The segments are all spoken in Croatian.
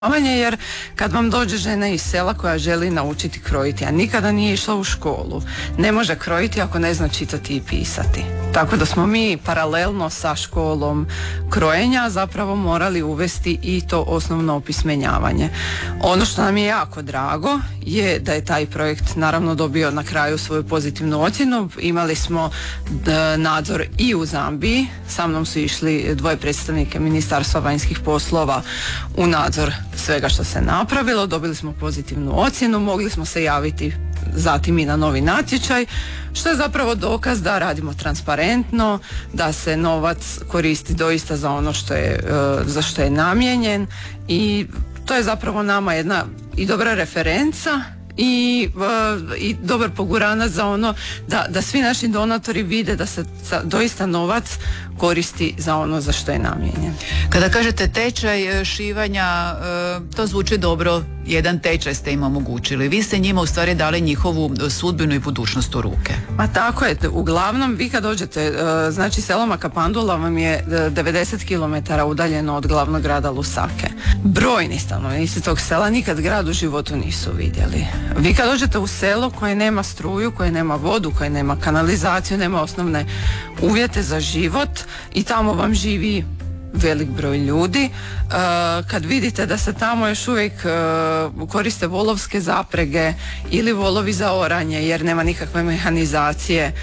Jer kad vam dođe žena iz sela koja želi naučiti krojiti, a nikada nije išla u školu, ne može krojiti ako ne zna čitati i pisati. Tako da smo mi paralelno sa školom krojenja zapravo morali uvesti i to osnovno opismenjavanje. Ono što nam je jako drago je da je taj projekt naravno dobio na kraju svoju pozitivnu ocjenu. Imali smo nadzor i u Zambiji, sa mnom su išli 2 predstavnike Ministarstva vanjskih poslova u nadzor svega što se napravilo, dobili smo pozitivnu ocjenu, mogli smo se javiti zatim i na novi natječaj, što je zapravo dokaz da radimo transparentno, da se novac koristi doista za ono za što je namijenjen, i to je zapravo nama jedna i dobra referenca i dobar poguranac za ono da svi naši donatori vide da se doista novac koristi za ono za što je namijenjen. Kada kažete tečaj šivanja, to zvuči dobro, jedan tečaj ste im omogućili. Vi ste njima u stvari dali njihovu sudbinu i budućnost u ruke. Ma tako je, uglavnom vi kad dođete, znači selo Makapandula vam je 90 km udaljeno od glavnog grada Lusake. Brojni stanovnici tog sela nikad grad u životu nisu vidjeli. Vi kad dođete u selo koje nema struju, koje nema vodu, koje nema kanalizaciju, nema osnovne uvjete za život, i tamo vam živi velik broj ljudi, kad vidite da se tamo još uvijek koriste volovske zaprege ili volovi za oranje jer nema nikakve mehanizacije,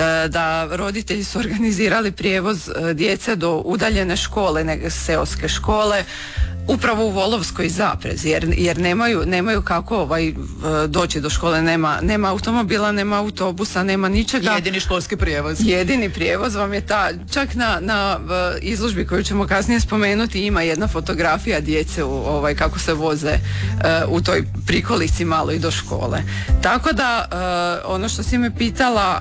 da roditelji su organizirali prijevoz djece do udaljene škole, seoske škole, upravo u volovskoj zaprezi, jer nemaju kako doći do škole, nema automobila, nema autobusa, nema ničega. Jedini školski prijevoz. Jedini prijevoz vam je čak na izložbi koju ćemo kasnije spomenuti ima jedna fotografija djece kako se voze u toj prikolici malo i do škole. Tako da, ono što si me pitala,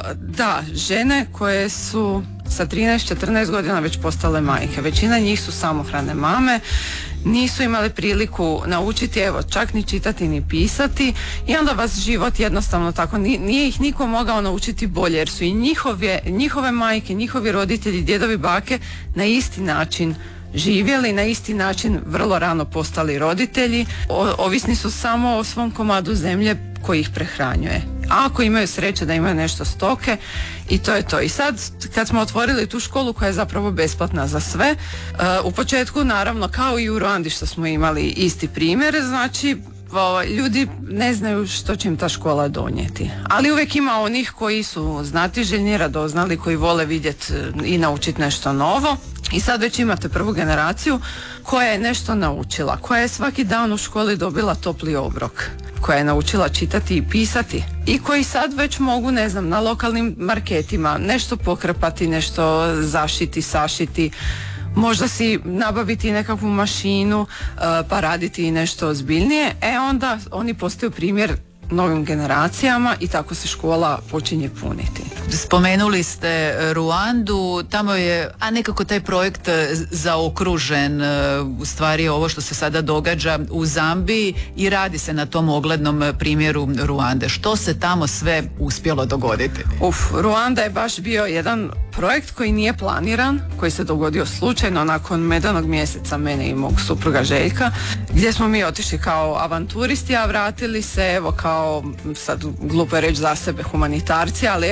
da, žene koje su sa 13-14 godina već postale majke. Većina njih su samohrane mame, nisu imali priliku naučiti, čak ni čitati ni pisati, i onda vas život jednostavno tako, nije ih niko mogao naučiti bolje, jer su i njihove majke, njihovi roditelji, djedovi, bake na isti način živjeli, na isti način vrlo rano postali roditelji, ovisni su samo o svom komadu zemlje koji ih prehranjuje. A ako imaju sreće da imaju nešto stoke, i to je to. I sad kad smo otvorili tu školu koja je zapravo besplatna za sve, u početku naravno kao i u Ruandi što smo imali isti primjer, znači ljudi ne znaju što će im ta škola donijeti. Ali uvijek ima onih koji su znatiželjni, radoznali, koji vole vidjeti i naučiti nešto novo. I sad već imate prvu generaciju koja je nešto naučila, koja je svaki dan u školi dobila topli obrok, koja je naučila čitati i pisati, i koji sad već mogu, na lokalnim marketima nešto pokrpati, nešto zašiti, sašiti, možda si nabaviti nekakvu mašinu pa raditi i nešto ozbiljnije. Onda oni postaju primjer novim generacijama i tako se škola počinje puniti. Spomenuli ste Ruandu, tamo je, nekako taj projekt zaokružen, u stvari ovo što se sada događa u Zambiji, i radi se na tom oglednom primjeru Ruande. Što se tamo sve uspjelo dogoditi? Ruanda je baš bio jedan projekt koji nije planiran, koji se dogodio slučajno nakon medanog mjeseca mene i mog supruga Željka, gdje smo mi otišli kao avanturisti, a vratili se kao, sad glupo je reći za sebe, humanitarci, ali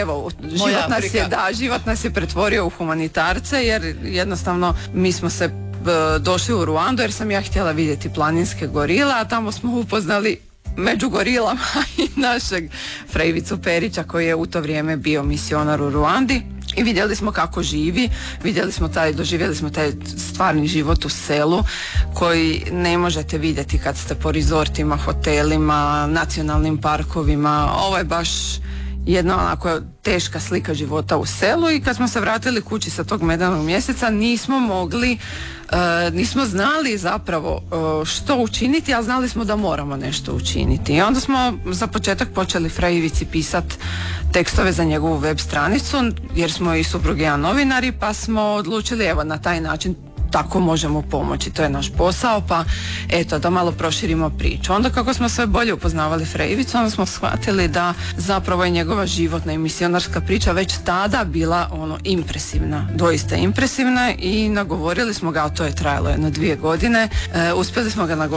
život nas je pretvorio u humanitarce, jer jednostavno mi smo se došli u Ruandu jer sam ja htjela vidjeti planinske gorile, a tamo smo upoznali među gorilama i našeg Frejvicu Perića koji je u to vrijeme bio misionar u Ruandi, i vidjeli smo kako živi, doživjeli smo taj stvarni život u selu koji ne možete vidjeti kad ste po rizortima, hotelima, nacionalnim parkovima. Ovo je baš jedna onako teška slika života u selu, i kad smo se vratili kući sa tog medanog mjeseca nismo znali zapravo što učiniti, a znali smo da moramo nešto učiniti. I onda smo za početak počeli Frejivici pisati tekstove za njegovu web stranicu, jer smo i suprug i ja novinari, pa smo odlučili na taj način tako možemo pomoći, to je naš posao, pa eto da malo proširimo priču. Onda kako smo sve bolje upoznavali Fra Ivicu, onda smo shvatili da zapravo je njegova životna i misionarska priča već tada bila impresivna, doista impresivna, i nagovorili smo ga, a to je trajalo jedno 2 godine, uspjeli smo ga nagovoriti